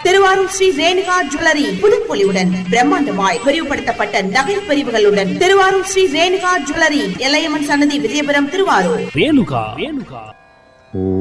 Thiruvarur Sri Renuka jewellery புதுப்பொலிவுடன் பிரம்மாண்டமாய் விரிவுபடுத்தப்பட்ட நகை பிரிவுகளுடன் Thiruvarur Sri Renuka jewellery, Ellaiyamman சன்னதி, விஜயபுரம், திருவாரூர்.